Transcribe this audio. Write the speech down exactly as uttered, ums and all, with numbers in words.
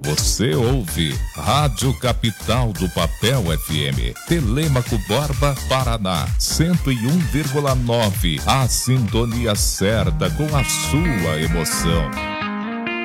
Você ouve Rádio Capital do Papel F M, Telêmaco Borba, Paraná, cento e um vírgula nove. A sintonia certa com a sua emoção.